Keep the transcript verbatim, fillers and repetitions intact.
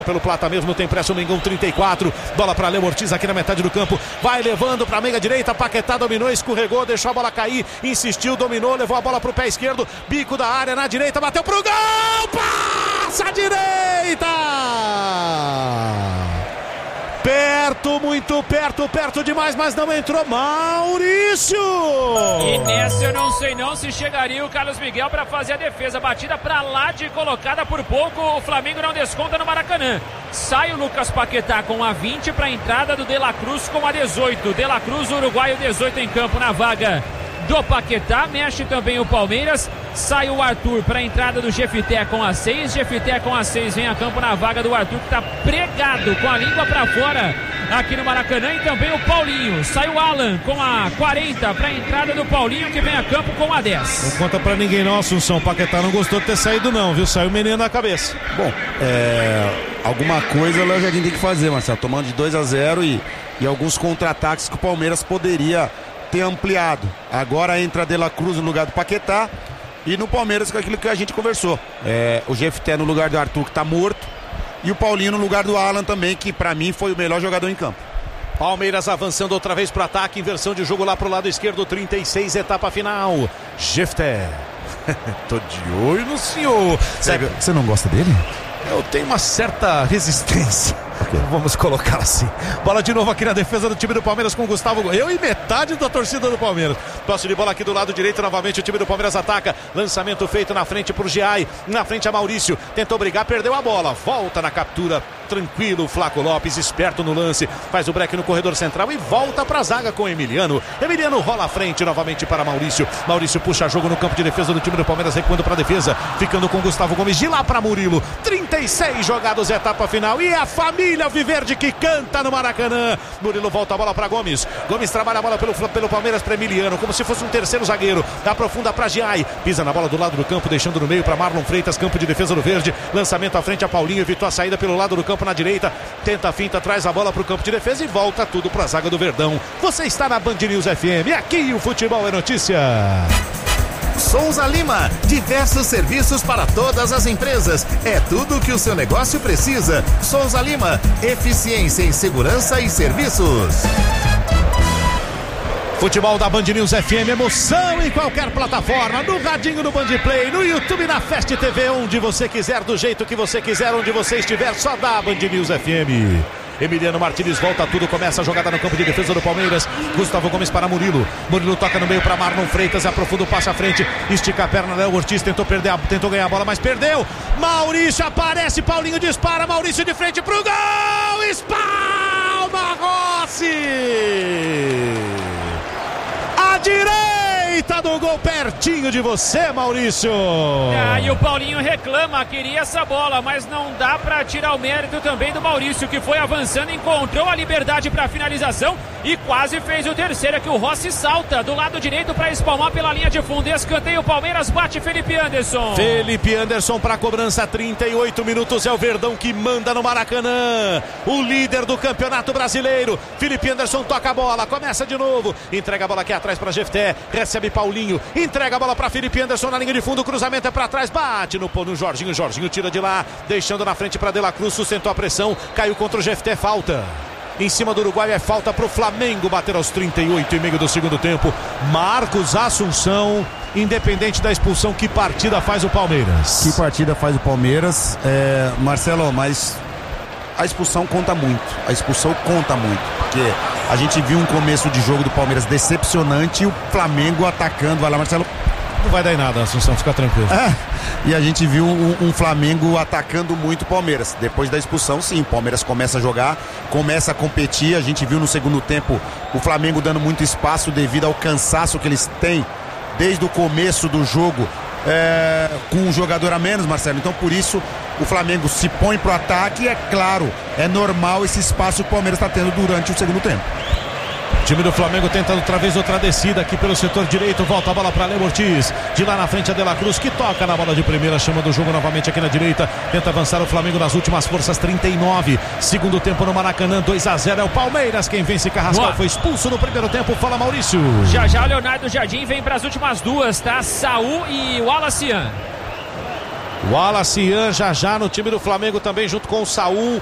Pelo Plata mesmo, tem pressa o Mengão, trinta e quatro, bola para Léo Ortiz aqui na metade do campo, vai levando para a meia direita, Paquetá dominou, escorregou, deixou a bola cair, insistiu, dominou, levou a bola para o pé esquerdo, bico da área na direita, bateu pro gol, passa à direita! Perto, muito perto, perto demais, mas não entrou Maurício! E nessa eu não sei não se chegaria o Carlos Miguel para fazer a defesa. Batida para lá de colocada por pouco, o Flamengo não desconta no Maracanã. Sai o Lucas Paquetá com a vinte para a entrada do De La Cruz com a dezoito. De La Cruz, uruguaio, dezoito em campo na vaga do Paquetá. Mexe também o Palmeiras. Sai o Arthur para a entrada do Jefité com a seis. Jefité com a seis vem a campo na vaga do Arthur, que está pregado com a língua para fora aqui no Maracanã. E também o Paulinho. Sai o Alan com a quarenta para a entrada do Paulinho, que vem a campo com a dez. Não conta para ninguém não, Assunção. O Paquetá não gostou de ter saído não, viu? Saiu o menino na cabeça. Bom, é... alguma coisa o Léo Jardim tem que fazer, Marcelo. Tomando de dois a zero e, e alguns contra-ataques que o Palmeiras poderia ter ampliado. Agora entra De La Cruz no lugar do Paquetá. E no Palmeiras, com aquilo que a gente conversou, é, o Jefté no lugar do Arthur, que tá morto, e o Paulinho no lugar do Alan também, que pra mim foi o melhor jogador em campo. Palmeiras avançando outra vez pro ataque, inversão de jogo lá pro lado esquerdo, trinta e seis, etapa final. Jefté. Tô de olho no senhor. Sério, você não gosta dele? Eu tenho uma certa resistência. Vamos colocar assim. Bola de novo aqui na defesa do time do Palmeiras com o Gustavo. Eu e metade da torcida do Palmeiras. Posse de bola aqui do lado direito. Novamente o time do Palmeiras ataca. Lançamento feito na frente pro Giai. Na frente a Maurício. Tentou brigar, perdeu a bola. Volta na captura. Tranquilo, Flaco Lopes, esperto no lance. Faz o break no corredor central e volta pra zaga com Emiliano. Emiliano rola à frente novamente para Maurício. Maurício puxa jogo no campo de defesa do time do Palmeiras, recuando pra defesa. Ficando com Gustavo Gomes. De lá pra Murilo. trinta e seis jogados, etapa final. E a família Alviverde que canta no Maracanã. Murilo volta a bola para Gomes. Gomes trabalha a bola pelo, pelo Palmeiras para Emiliano, como se fosse um terceiro zagueiro. Aprofunda para Giai. Pisa na bola do lado do campo, deixando no meio para Marlon Freitas, campo de defesa do Verde. Lançamento à frente a Paulinho, evitou a saída pelo lado do campo na direita. Tenta a finta, traz a bola para o campo de defesa e volta tudo para a zaga do Verdão. Você está na Band News F M. Aqui o futebol é notícia. Souza Lima, diversos serviços para todas as empresas. É tudo o que o seu negócio precisa. Souza Lima, eficiência em segurança e serviços. Futebol da Band News F M, emoção em qualquer plataforma, no radinho do Band Play, no YouTube, na Fast T V, onde você quiser, do jeito que você quiser, onde você estiver, só dá Band News F M. Emiliano Martins volta tudo, começa a jogada no campo de defesa do Palmeiras. Gustavo Gomes para Murilo. Murilo toca no meio para Marlon Freitas, aprofunda o passe à frente, estica a perna, Léo Ortiz tentou perder, a, tentou ganhar a bola, mas perdeu. Maurício aparece, Paulinho dispara, Maurício de frente pro gol, espalma Rossi. A direita do gol, pertinho de você, Maurício. Ah, e o Paulinho reclama, queria essa bola, mas não dá para tirar o mérito também do Maurício, que foi avançando, encontrou a liberdade para finalização e quase fez o terceiro. Aqui o Rossi salta do lado direito para espalmar pela linha de fundo. Escanteio, o Palmeiras bate Felipe Anderson. Felipe Anderson para cobrança, trinta e oito minutos, é o Verdão que manda no Maracanã. O líder do Campeonato Brasileiro. Felipe Anderson toca a bola, começa de novo, entrega a bola aqui atrás para Jefté, recebe Paulinho, entrega a bola para Felipe Anderson na linha de fundo, cruzamento é para trás, bate no, no Jorginho, Jorginho tira de lá, deixando na frente para De La Cruz, sustentou a pressão, caiu contra o Jefté, falta. Em cima do Uruguai é falta para o Flamengo bater aos trinta e oito e meio do segundo tempo. Marcos Assunção, independente da expulsão, que partida faz o Palmeiras? Que partida faz o Palmeiras, é, Marcelo, mas a expulsão conta muito, a expulsão conta muito, porque a gente viu um começo de jogo do Palmeiras decepcionante e o Flamengo atacando, vai lá Marcelo. Não vai dar em nada, Assunção, fica tranquilo. É, e a gente viu um, um Flamengo atacando muito o Palmeiras. Depois da expulsão, sim, o Palmeiras começa a jogar, começa a competir. A gente viu no segundo tempo o Flamengo dando muito espaço devido ao cansaço que eles têm desde o começo do jogo, é, com um jogador a menos, Marcelo. Então, por isso, o Flamengo se põe pro ataque e, é claro, é normal esse espaço que o Palmeiras está tendo durante o segundo tempo. O time do Flamengo tenta outra vez outra descida aqui pelo setor direito, volta a bola para Léo Ortiz, de lá na frente a De La Cruz, que toca na bola de primeira, chama do jogo novamente aqui na direita, tenta avançar o Flamengo nas últimas forças, trinta e nove, segundo tempo no Maracanã, dois a zero, é o Palmeiras quem vence. Carrascal Boa. Foi expulso no primeiro tempo, fala Maurício. Já já o Leonardo Jardim vem para as últimas duas, tá? Saul e o Wallace. Wallace Ian já já no time do Flamengo também, junto com o Saul.